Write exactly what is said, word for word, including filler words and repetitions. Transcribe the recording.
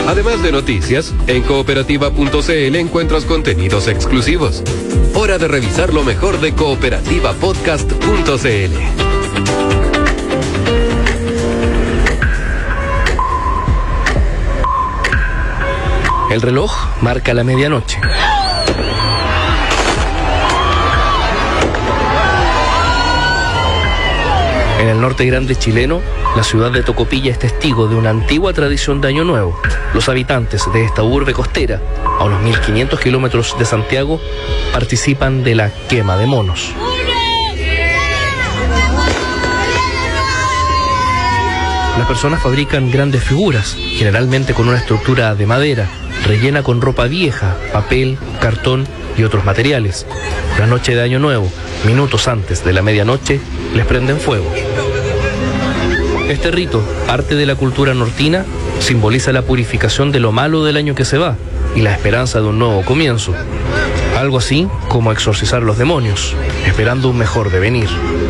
Además de noticias, en cooperativa punto c l encuentras contenidos exclusivos. Hora de revisar lo mejor de cooperativa podcast punto c l. El reloj marca la medianoche. En el norte grande chileno, la ciudad de Tocopilla es testigo de una antigua tradición de Año Nuevo. Los habitantes de esta urbe costera, a unos mil quinientos kilómetros de Santiago, participan de la quema de monos. Las personas fabrican grandes figuras, generalmente con una estructura de madera, rellena con ropa vieja, papel, cartón y otros materiales. La noche de Año Nuevo, minutos antes de la medianoche, les prenden fuego. Este rito, parte de la cultura nortina, simboliza la purificación de lo malo del año que se va y la esperanza de un nuevo comienzo. Algo así como exorcizar los demonios, esperando un mejor devenir.